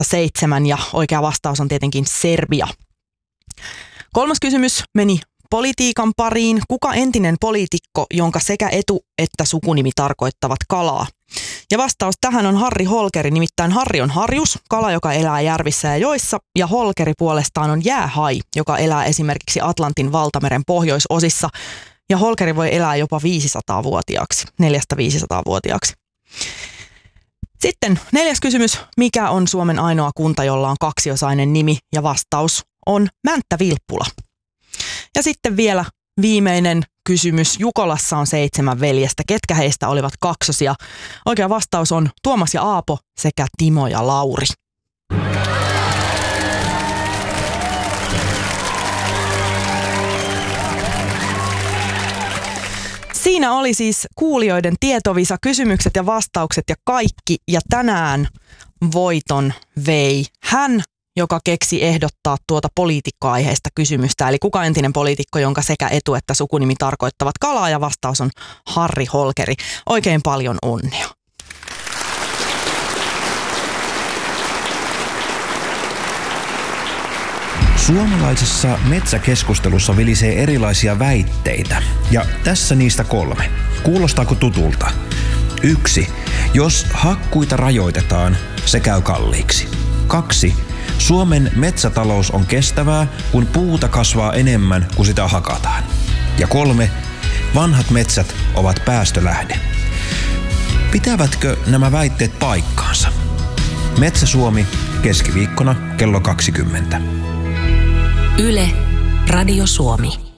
2007 ja oikea vastaus on tietenkin Serbia. 3. kysymys meni politiikan pariin. Kuka entinen poliitikko, jonka sekä etu- että sukunimi tarkoittavat kalaa? Ja vastaus tähän on Harri Holkeri, nimittäin Harri on harjus, kala, joka elää järvissä ja joissa, ja Holkeri puolestaan on jäähai, joka elää esimerkiksi Atlantin valtameren pohjoisosissa, ja Holkeri voi elää jopa 500-vuotiaaksi, 400-500-vuotiaaksi. Sitten 4. kysymys, mikä on Suomen ainoa kunta, jolla on kaksiosainen nimi, ja vastaus on Mänttä-Vilppula. Ja sitten vielä viimeinen kysymys. Jukolassa on 7 veljestä. Ketkä heistä olivat kaksosia? Oikea vastaus on Tuomas ja Aapo sekä Timo ja Lauri. Siinä oli siis kuulijoiden tietovisa, kysymykset ja vastaukset ja kaikki. Ja tänään voiton vei hän, joka keksi ehdottaa tuota poliitikkoaiheesta kysymystä. Eli kuka entinen poliitikko, jonka sekä etu- että sukunimi tarkoittavat kalaa, ja vastaus on Harri Holkeri. Oikein paljon onnea. Suomalaisessa metsäkeskustelussa vilisee erilaisia väitteitä, ja tässä niistä 3. Kuulostaako tutulta? 1. Jos hakkuita rajoitetaan, se käy kalliiksi. 2. Suomen metsätalous on kestävää, kun puuta kasvaa enemmän kuin sitä hakataan. Ja 3. Vanhat metsät ovat päästölähde. Pitävätkö nämä väitteet paikkaansa? Metsä Suomi, keskiviikkona kello 20. Yle, Radio Suomi.